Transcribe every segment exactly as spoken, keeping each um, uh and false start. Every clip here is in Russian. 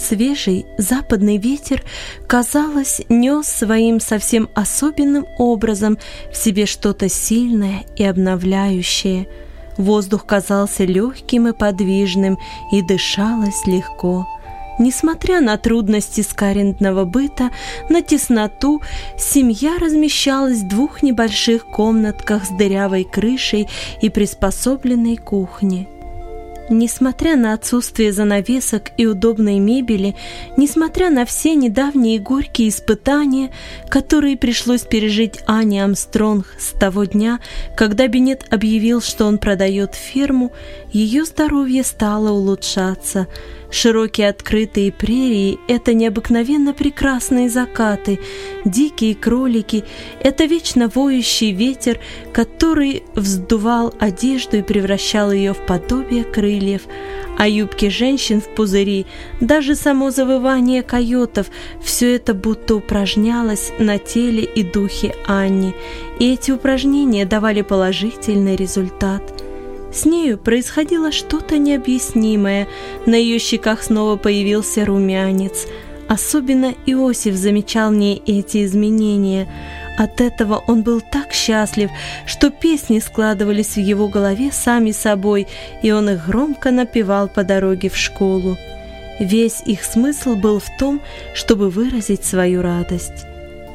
Свежий западный ветер, казалось, нес своим совсем особенным образом в себе что-то сильное и обновляющее. Воздух казался легким и подвижным, и дышалось легко. Несмотря на трудности скаридного быта, на тесноту, семья размещалась в двух небольших комнатках с дырявой крышей и приспособленной кухней. Несмотря на отсутствие занавесок и удобной мебели, несмотря на все недавние горькие испытания, которые пришлось пережить Ане Армстронг с того дня, когда Беннет объявил, что он продает ферму, ее здоровье стало улучшаться. Широкие открытые прерии — это необыкновенно прекрасные закаты, дикие кролики — это вечно воющий ветер, который вздувал одежду и превращал ее в подобие крыльев, а юбки женщин в пузыри, даже само завывание койотов — все это будто упражнялось на теле и духе Анни, и эти упражнения давали положительный результат. С нею происходило что-то необъяснимое, на ее щеках снова появился румянец. Особенно Иосиф замечал в ней эти изменения. От этого он был так счастлив, что песни складывались в его голове сами собой, и он их громко напевал по дороге в школу. Весь их смысл был в том, чтобы выразить свою радость.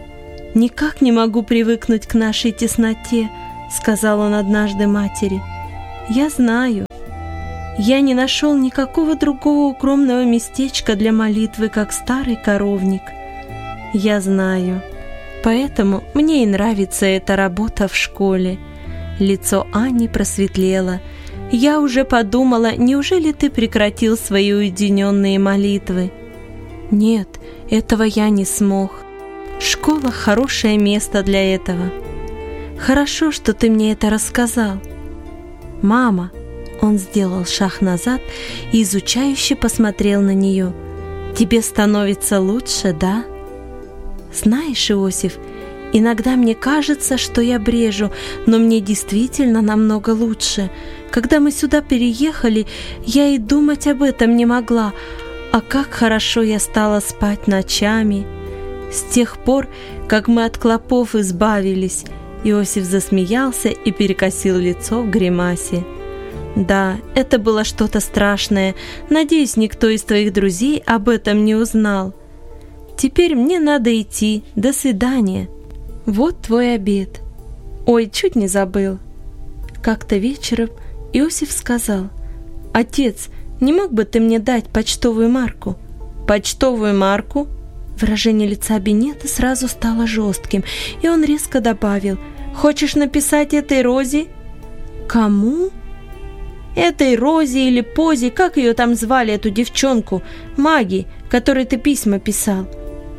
«Никак не могу привыкнуть к нашей тесноте», — сказал он однажды матери. «Я знаю. Я не нашел никакого другого укромного местечка для молитвы, как старый коровник. Я знаю. Поэтому мне и нравится эта работа в школе». Лицо Ани просветлело. «Я уже подумала, неужели ты прекратил свои уединенные молитвы?» «Нет, этого я не смог. Школа — хорошее место для этого. Хорошо, что ты мне это рассказал. Мама». Он сделал шаг назад и изучающе посмотрел на нее. «Тебе становится лучше, да?» «Знаешь, Иосиф, иногда мне кажется, что я брежу, но мне действительно намного лучше. Когда мы сюда переехали, я и думать об этом не могла. А как хорошо я стала спать ночами. С тех пор, как мы от клопов избавились». Иосиф засмеялся и перекосил лицо в гримасе. «Да, это было что-то страшное. Надеюсь, никто из твоих друзей об этом не узнал. Теперь мне надо идти. До свидания. Вот твой обед. Ой, чуть не забыл». Как-то вечером Иосиф сказал: «Отец, не мог бы ты мне дать почтовую марку?» «Почтовую марку?» Выражение лица Беннета сразу стало жестким, и он резко добавил: «Хочешь написать этой Розе?» «Кому?» «Этой Розе или Позе, как ее там звали, эту девчонку, Маги, которой ты письма писал».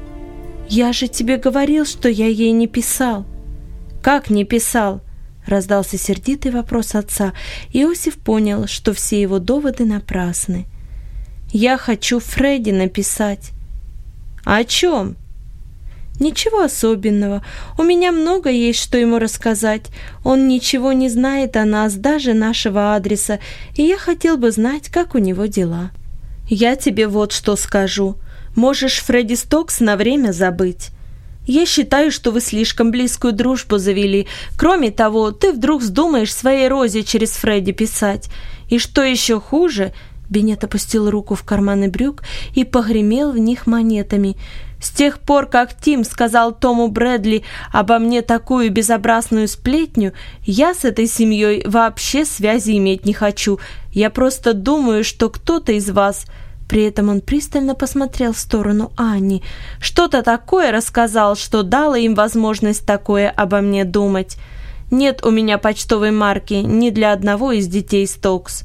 «Я же тебе говорил, что я ей не писал». «Как не писал?» — раздался сердитый вопрос отца. Иосиф понял, что все его доводы напрасны. «Я хочу Фредди написать». «О чем?» «Ничего особенного. У меня много есть, что ему рассказать. Он ничего не знает о нас, даже нашего адреса, и я хотел бы знать, как у него дела». «Я тебе вот что скажу. Можешь Фредди Стокс на время забыть. Я считаю, что вы слишком близкую дружбу завели. Кроме того, ты вдруг вздумаешь своей Розе через Фредди писать. И что еще хуже...» Беннет опустил руку в карманы брюк и погремел в них монетами. «С тех пор, как Тим сказал Тому Брэдли обо мне такую безобразную сплетню, я с этой семьей вообще связи иметь не хочу. Я просто думаю, что кто-то из вас...» При этом он пристально посмотрел в сторону Анни. «Что-то такое рассказал, что дало им возможность такое обо мне думать. Нет у меня почтовой марки ни для одного из детей Стокс».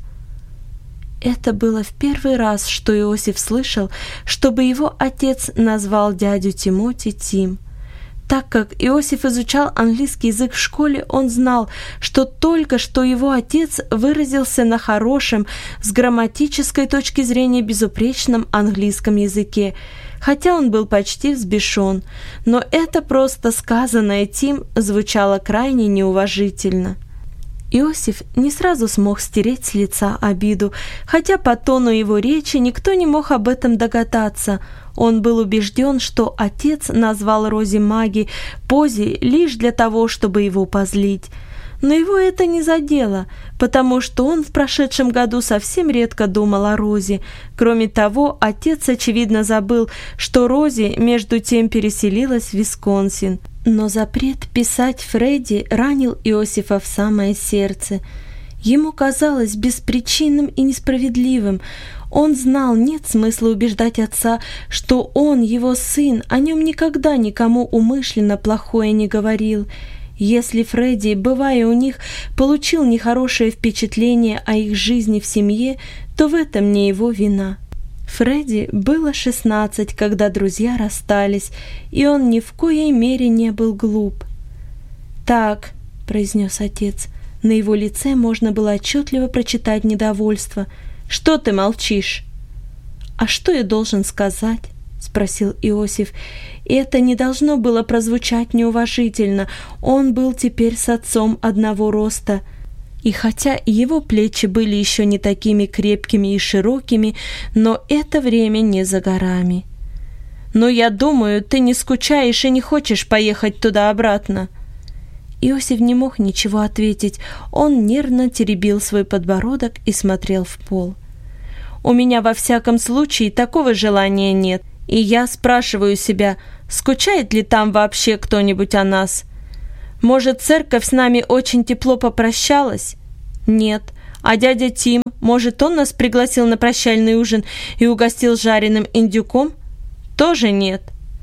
Это было в первый раз, что Иосиф слышал, чтобы его отец назвал дядю Тимоти Тим. Так как Иосиф изучал английский язык в школе, он знал, что только что его отец выразился на хорошем, с грамматической точки зрения безупречном английском языке, хотя он был почти взбешен, но это просто сказанное Тим звучало крайне неуважительно. Иосиф не сразу смог стереть с лица обиду, хотя по тону его речи никто не мог об этом догадаться. Он был убежден, что отец назвал Рози Маги Пози лишь для того, чтобы его позлить. Но его это не задело, потому что он в прошедшем году совсем редко думал о Рози. Кроме того, отец, очевидно, забыл, что Рози между тем переселилась в Висконсин. Но запрет писать Фредди ранил Иосифа в самое сердце. Ему казалось беспричинным и несправедливым. Он знал, нет смысла убеждать отца, что он, его сын, о нем никогда никому умышленно плохое не говорил. Если Фредди, бывая у них, получил нехорошее впечатление о их жизни в семье, то в этом не его вина. Фредди было шестнадцать, когда друзья расстались, и он ни в коей мере не был глуп. «Так», — произнес отец, на его лице можно было отчетливо прочитать недовольство. «Что ты молчишь?» «А что я должен сказать?» — спросил Иосиф. И это не должно было прозвучать неуважительно. Он был теперь с отцом одного роста. И хотя его плечи были еще не такими крепкими и широкими, но это время не за горами. «Но я думаю, ты не скучаешь и не хочешь поехать туда-обратно». Иосиф не мог ничего ответить. Он нервно теребил свой подбородок и смотрел в пол. «У меня во всяком случае такого желания нет, и я спрашиваю себя, скучает ли там вообще кто-нибудь о нас? Может, церковь с нами очень тепло попрощалась? Нет. А дядя Тим, может, он нас пригласил на прощальный ужин и угостил жареным индюком? Тоже нет.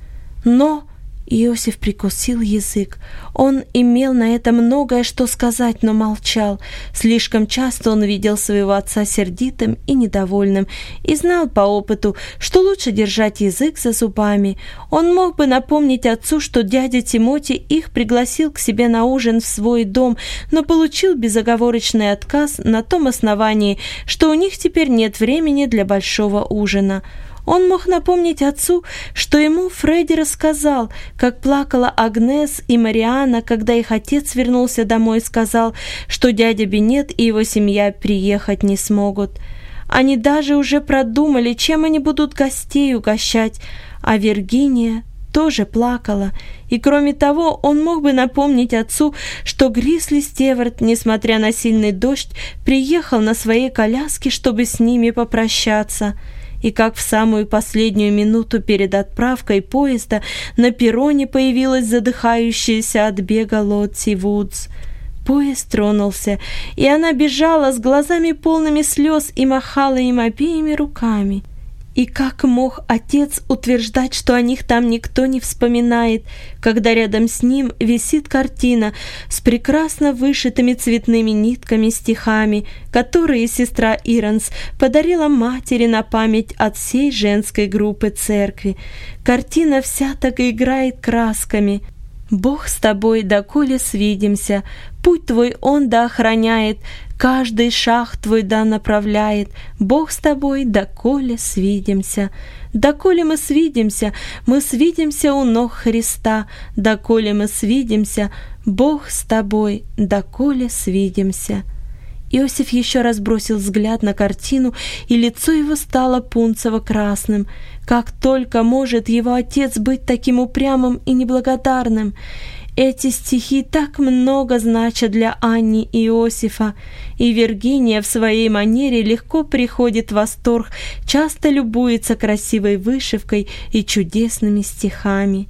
Но...» Иосиф прикусил язык. Он имел на это многое что сказать, но молчал. Слишком часто он видел своего отца сердитым и недовольным и знал по опыту, что лучше держать язык за зубами. Он мог бы напомнить отцу, что дядя Тимоти их пригласил к себе на ужин в свой дом, но получил безоговорочный отказ на том основании, что у них теперь нет времени для большого ужина. Он мог напомнить отцу, что ему Фредди рассказал, как плакала Агнес и Марианна, когда их отец вернулся домой и сказал, что дядя Беннет и его семья приехать не смогут. Они даже уже продумали, чем они будут гостей угощать, а Виргиния тоже плакала. И кроме того, он мог бы напомнить отцу, что Грисли Стеварт, несмотря на сильный дождь, приехал на своей коляске, чтобы с ними попрощаться. И как в самую последнюю минуту перед отправкой поезда на перроне появилась задыхающаяся от бега Лотти Вудс. Поезд тронулся, и она бежала с глазами полными слез и махала им обеими руками. И как мог отец утверждать, что о них там никто не вспоминает, когда рядом с ним висит картина с прекрасно вышитыми цветными нитками стихами, которые сестра Иранс подарила матери на память от всей женской группы церкви. Картина вся так и играет красками. «Бог с тобой, доколе свидимся, путь твой он да охраняет, каждый шаг твой да направляет, Бог с тобой, доколе свидимся. Доколе мы свидимся, мы свидимся у ног Христа, доколе мы свидимся, Бог с тобой, доколе свидимся». Иосиф еще раз бросил взгляд на картину, и лицо его стало пунцово-красным. Как только может его отец быть таким упрямым и неблагодарным? Эти стихи так много значат для Анни и Иосифа, и Виргиния в своей манере легко приходит в восторг, часто любуется красивой вышивкой и чудесными стихами.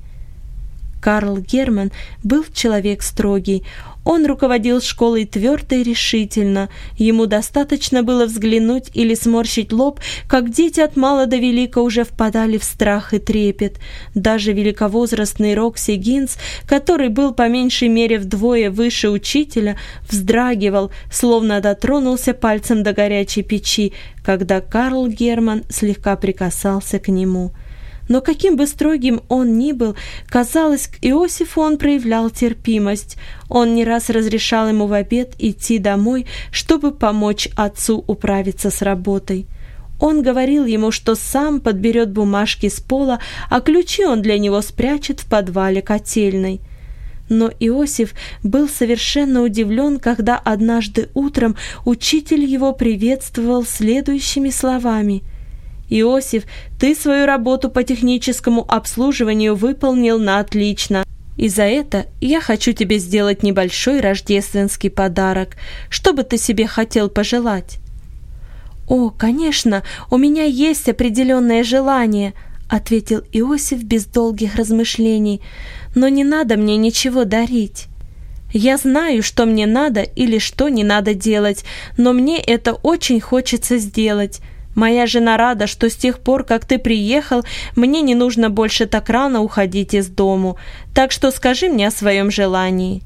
Карл Герман был человек строгий. Он руководил школой твердо и решительно. Ему достаточно было взглянуть или сморщить лоб, как дети от мала до велика уже впадали в страх и трепет. Даже великовозрастный Рокси Гинс, который был по меньшей мере вдвое выше учителя, вздрагивал, словно дотронулся пальцем до горячей печи, когда Карл Герман слегка прикасался к нему. Но каким бы строгим он ни был, казалось, к Иосифу он проявлял терпимость. Он не раз разрешал ему в обед идти домой, чтобы помочь отцу управиться с работой. Он говорил ему, что сам подберет бумажки с пола, а ключи он для него спрячет в подвале котельной. Но Иосиф был совершенно удивлен, когда однажды утром учитель его приветствовал следующими словами: «Иосиф, ты свою работу по техническому обслуживанию выполнил на отлично. И за это я хочу тебе сделать небольшой рождественский подарок. Что бы ты себе хотел пожелать?» «О, конечно, у меня есть определенное желание», — ответил Иосиф без долгих размышлений, «но не надо мне ничего дарить. Я знаю, что мне надо или что не надо делать, но мне это очень хочется сделать. Моя жена рада, что с тех пор, как ты приехал, мне не нужно больше так рано уходить из дому, так что скажи мне о своем желании».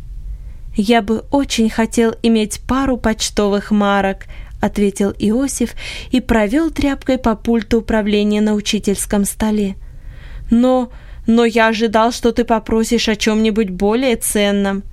«Я бы очень хотел иметь пару почтовых марок», — ответил Иосиф и провел тряпкой по пульту управления на учительском столе. «Но, но я ожидал, что ты попросишь о чем-нибудь более ценном».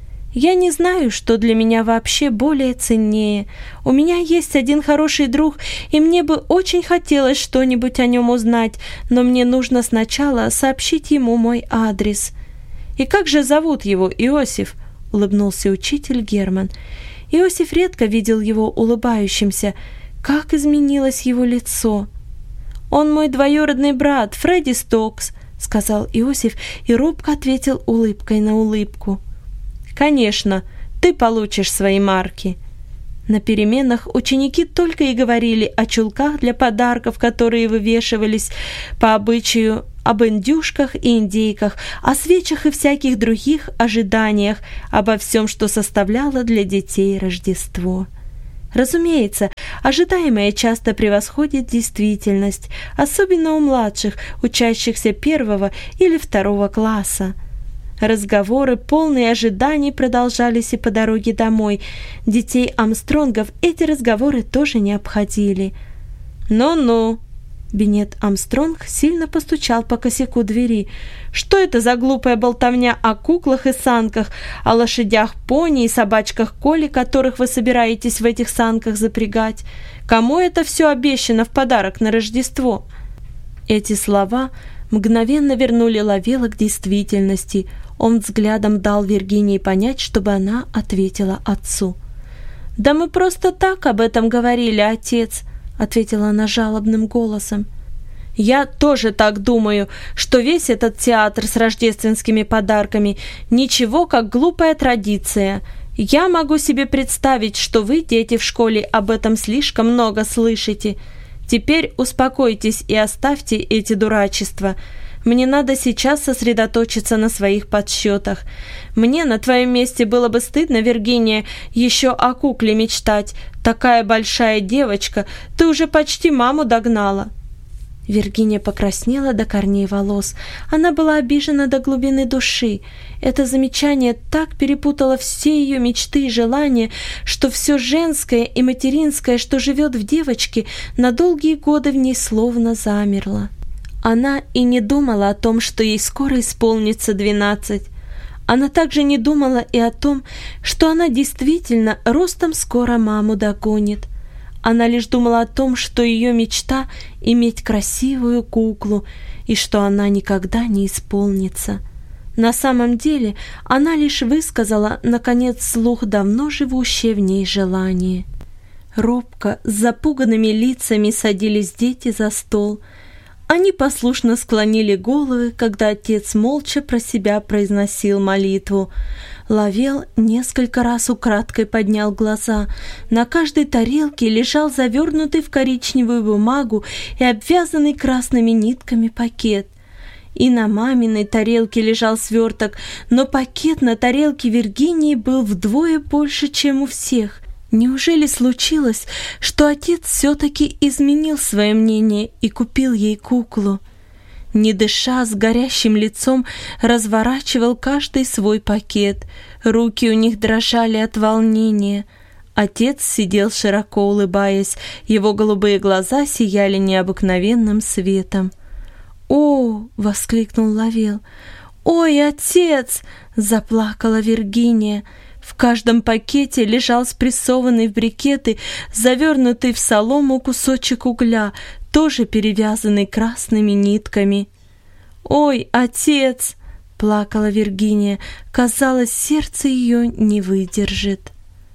«Я не знаю, что для меня вообще более ценнее. У меня есть один хороший друг, и мне бы очень хотелось что-нибудь о нем узнать, но мне нужно сначала сообщить ему мой адрес». «И как же зовут его, Иосиф?» — улыбнулся учитель Герман. Иосиф редко видел его улыбающимся. Как изменилось его лицо! «Он мой двоюродный брат, Фредди Стокс», — сказал Иосиф и робко ответил улыбкой на улыбку. «Конечно, ты получишь свои марки». На переменах ученики только и говорили о чулках для подарков, которые вывешивались по обычаю, об индюшках и индейках, о свечах и всяких других ожиданиях, обо всем, что составляло для детей Рождество. Разумеется, ожидаемое часто превосходит действительность, особенно у младших, учащихся первого или второго класса. Разговоры, полные ожиданий, продолжались и по дороге домой. Детей Армстронгов эти разговоры тоже не обходили. «Ну-ну!» Беннет Армстронг сильно постучал по косяку двери. «Что это за глупая болтовня о куклах и санках, о лошадях пони и собачках Коли, которых вы собираетесь в этих санках запрягать? Кому это все обещано в подарок на Рождество?» Эти слова мгновенно вернули Лавела к действительности. Он взглядом дал Виргинии понять, чтобы она ответила отцу. «Да мы просто так об этом говорили, отец», — ответила она жалобным голосом. «Я тоже так думаю, что весь этот театр с рождественскими подарками ничего, как глупая традиция. Я могу себе представить, что вы, дети в школе, об этом слишком много слышите. Теперь успокойтесь и оставьте эти дурачества. Мне надо сейчас сосредоточиться на своих подсчетах. Мне на твоем месте было бы стыдно, Виргиния, еще о кукле мечтать. Такая большая девочка, ты уже почти маму догнала». Виргиния покраснела до корней волос. Она была обижена до глубины души. Это замечание так перепутало все ее мечты и желания, что все женское и материнское, что живет в девочке, на долгие годы в ней словно замерло. Она и не думала о том, что ей скоро исполнится двенадцать. Она также не думала и о том, что она действительно ростом скоро маму догонит. Она лишь думала о том, что ее мечта — иметь красивую куклу, и что она никогда не исполнится. На самом деле она лишь высказала, наконец, вслух давно живущее в ней желание. Робко, с запуганными лицами садились дети за стол. Они послушно склонили головы, когда отец молча про себя произносил молитву. Лавел несколько раз украдкой поднял глаза. На каждой тарелке лежал завернутый в коричневую бумагу и обвязанный красными нитками пакет. И на маминой тарелке лежал сверток, но пакет на тарелке Виргинии был вдвое больше, чем у всех. Неужели случилось, что отец все-таки изменил свое мнение и купил ей куклу? Не дыша, с горящим лицом разворачивал каждый свой пакет. Руки у них дрожали от волнения. Отец сидел широко улыбаясь, его голубые глаза сияли необыкновенным светом. «О!» — воскликнул Лавел. «Ой, отец!» — заплакала Виргиния. В каждом пакете лежал спрессованный в брикеты, завернутый в солому кусочек угля, тоже перевязанный красными нитками. «Ой, отец!» — плакала Виргиния. Казалось, сердце ее не выдержит.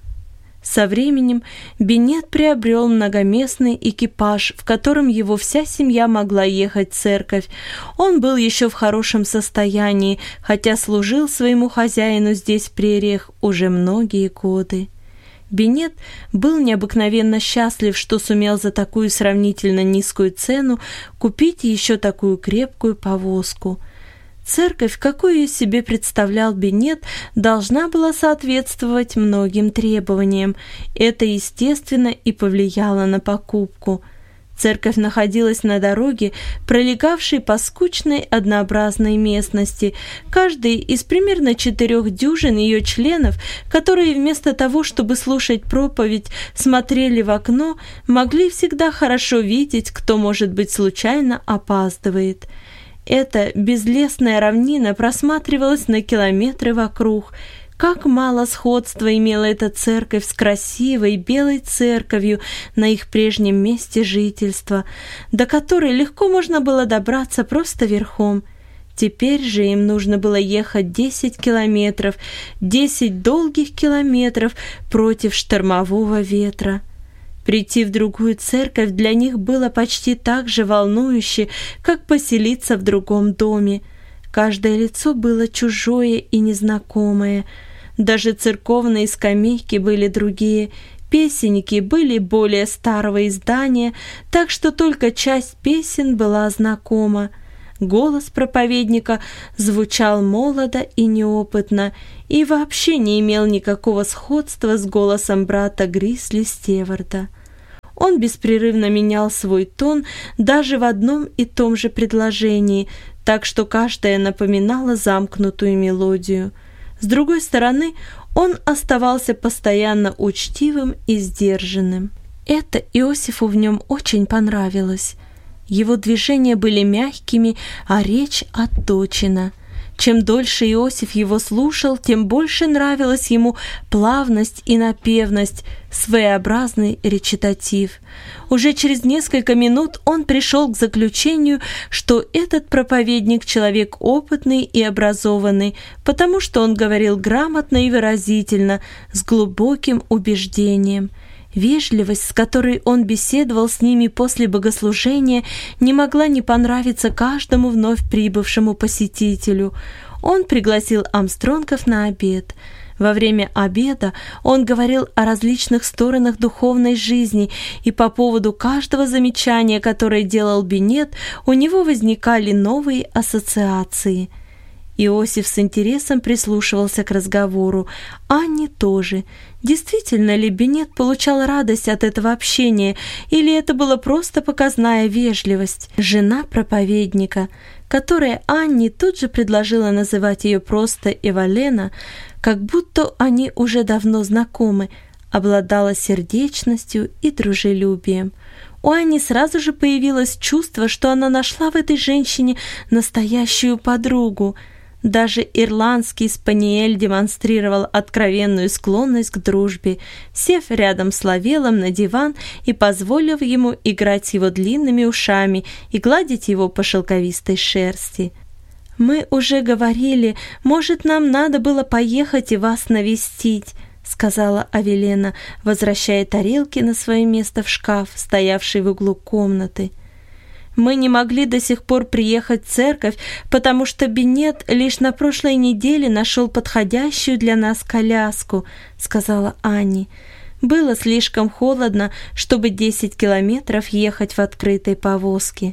Со временем Беннет приобрел многоместный экипаж, в котором его вся семья могла ехать в церковь. Он был еще в хорошем состоянии, хотя служил своему хозяину здесь в прериях уже многие годы. Беннет был необыкновенно счастлив, что сумел за такую сравнительно низкую цену купить еще такую крепкую повозку. Церковь, какую ее себе представлял Беннет, должна была соответствовать многим требованиям. Это, естественно, и повлияло на покупку. Церковь находилась на дороге, пролегавшей по скучной однообразной местности. Каждый из примерно четырех дюжин ее членов, которые вместо того, чтобы слушать проповедь, смотрели в окно, могли всегда хорошо видеть, кто, может быть, случайно опаздывает. Эта безлесная равнина просматривалась на километры вокруг. Как мало сходства имела эта церковь с красивой белой церковью на их прежнем месте жительства, до которой легко можно было добраться просто верхом. Теперь же им нужно было ехать десять километров, десять долгих километров против штормового ветра. Прийти в другую церковь для них было почти так же волнующе, как поселиться в другом доме. Каждое лицо было чужое и незнакомое. Даже церковные скамейки были другие, песенники были более старого издания, так что только часть песен была знакома. Голос проповедника звучал молодо и неопытно и вообще не имел никакого сходства с голосом брата Грисли Стеварда. Он беспрерывно менял свой тон даже в одном и том же предложении, так что каждое напоминало замкнутую мелодию. С другой стороны, он оставался постоянно учтивым и сдержанным. Это Иосифу в нем очень понравилось. Его движения были мягкими, а речь отточена. Чем дольше Иосиф его слушал, тем больше нравилась ему плавность и напевность, своеобразный речитатив. Уже через несколько минут он пришел к заключению, что этот проповедник — человек опытный и образованный, потому что он говорил грамотно и выразительно, с глубоким убеждением. Вежливость, с которой он беседовал с ними после богослужения, не могла не понравиться каждому вновь прибывшему посетителю. Он пригласил Армстронгов на обед. Во время обеда он говорил о различных сторонах духовной жизни, и по поводу каждого замечания, которое делал Беннет, у него возникали новые ассоциации. Иосиф с интересом прислушивался к разговору. Анни тоже. Действительно ли Беннет получал радость от этого общения, или это была просто показная вежливость? Жена проповедника, которая Анни тут же предложила называть ее просто Эвалена, как будто они уже давно знакомы, обладала сердечностью и дружелюбием. У Анни сразу же появилось чувство, что она нашла в этой женщине настоящую подругу. Даже ирландский спаниель демонстрировал откровенную склонность к дружбе, сев рядом с Лавелом на диван и позволив ему играть с его длинными ушами и гладить его по шелковистой шерсти. «Мы уже говорили, может, нам надо было поехать и вас навестить», — сказала Авелена, возвращая тарелки на свое место в шкаф, стоявший в углу комнаты. «Мы не могли до сих пор приехать в церковь, потому что Беннет лишь на прошлой неделе нашел подходящую для нас коляску», — сказала Анни. «Было слишком холодно, чтобы десять километров ехать в открытой повозке».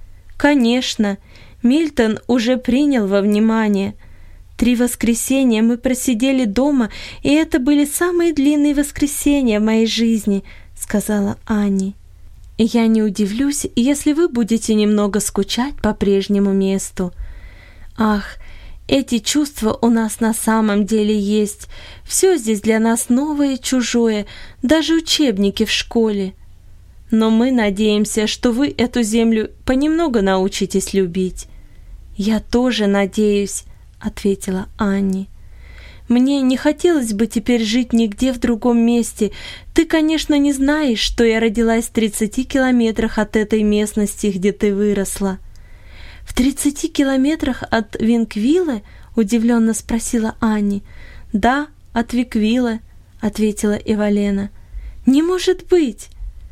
«Конечно, Мильтон уже принял во внимание. Три воскресенья мы просидели дома, и это были самые длинные воскресенья в моей жизни», — сказала Анни. «Я не удивлюсь, если вы будете немного скучать по прежнему месту. Ах, эти чувства у нас на самом деле есть. Все здесь для нас новое и чужое, даже учебники в школе. Но мы надеемся, что вы эту землю понемногу научитесь любить». «Я тоже надеюсь», — ответила Анни. «Мне не хотелось бы теперь жить нигде в другом месте. Ты, конечно, не знаешь, что я родилась в тридцати километрах от этой местности, где ты выросла». В тридцати километрах от Винквиллы?» — удивленно спросила Анни. «Да, от Виквиллы», — ответила Эвалена. «Не может быть!»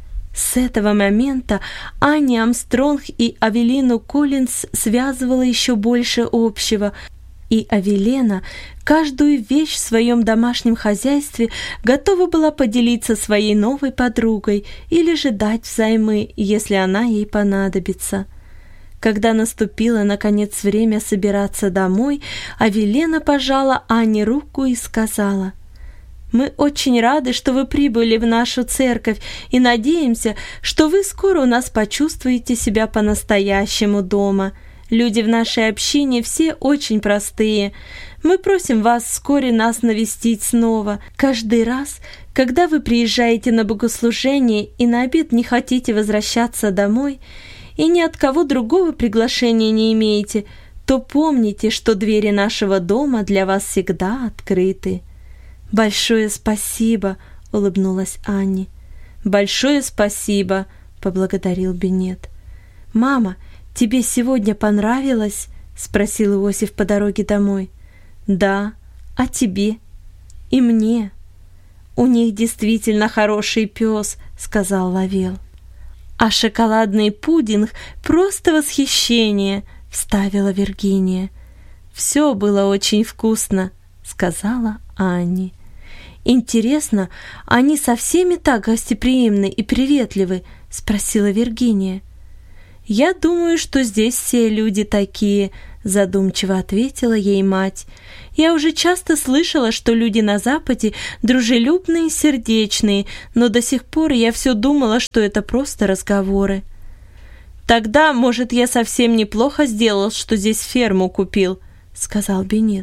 С этого момента Анни Армстронг и Авелину Коллинз связывала еще больше общего, и Авелена каждую вещь в своем домашнем хозяйстве готова была поделиться своей новой подругой или же дать взаймы, если она ей понадобится. Когда наступило, наконец, время собираться домой, Авелена пожала Анне руку и сказала: «Мы очень рады, что вы прибыли в нашу церковь, и надеемся, что вы скоро у нас почувствуете себя по-настоящему дома. Люди в нашей общине все очень простые. Мы просим вас вскоре нас навестить снова. Каждый раз, когда вы приезжаете на богослужение и на обед не хотите возвращаться домой, и ни от кого другого приглашения не имеете, то помните, что двери нашего дома для вас всегда открыты». «Большое спасибо», — улыбнулась Анни. «Большое спасибо», — поблагодарил Беннет. «Мама, тебе сегодня понравилось?» — спросил Иосиф по дороге домой. «Да, а тебе?» «И мне». «У них действительно хороший пес», — сказал Лавел. «А шоколадный пудинг — просто восхищение», — вставила Виргиния. «Все было очень вкусно», — сказала Анни. «Интересно, они со всеми так гостеприимны и приветливы?» — спросила Виргиния. «Я думаю, что здесь все люди такие», — задумчиво ответила ей мать. «Я уже часто слышала, что люди на Западе дружелюбные и сердечные, но до сих пор я все думала, что это просто разговоры». «Тогда, может, я совсем неплохо сделал, что здесь ферму купил», — сказал Беннет.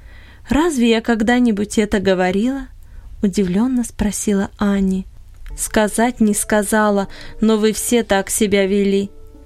«Разве я когда-нибудь это говорила?» — удивленно спросила Анни. «Сказать не сказала, но вы все так себя вели».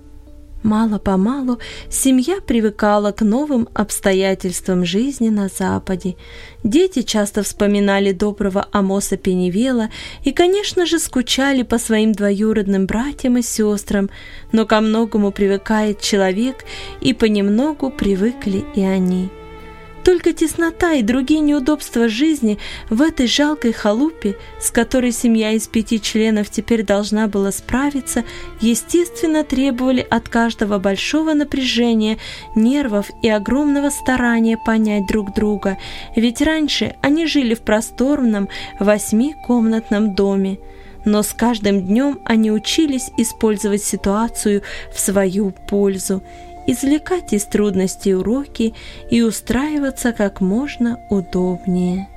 Мало-помалу семья привыкала к новым обстоятельствам жизни на Западе. Дети часто вспоминали доброго Амоса Пеннивела и, конечно же, скучали по своим двоюродным братьям и сестрам, но ко многому привыкает человек, и понемногу привыкли и они. Только теснота и другие неудобства жизни в этой жалкой халупе, с которой семья из пяти членов теперь должна была справиться, естественно, требовали от каждого большого напряжения, нервов и огромного старания понять друг друга, ведь раньше они жили в просторном восьмикомнатном доме. Но с каждым днем они учились использовать ситуацию в свою пользу, извлекать из трудностей уроки и устраиваться как можно удобнее.